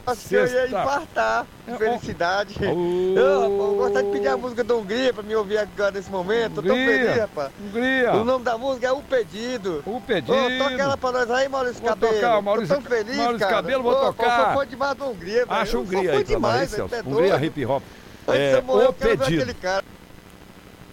Acho que eu ia infartar de felicidade. Eu gostaria de pedir a música da Hungria pra me ouvir agora nesse momento. Tô tão feliz, rapaz. Hungria. O nome da música é O Pedido. O Pedido. Toca ela pra nós aí, Maurício Cabelo. Vou tocar, Maurício. Tô tão feliz, Maurício cara. Cabelo, vou tocar. Eu sou fã demais da Hungria, velho. Acho Hungria aí pra demais, nós, velho. Hungria Hip Hop. Antes de eu morrer, O eu quero ver Pedido. aquele cara.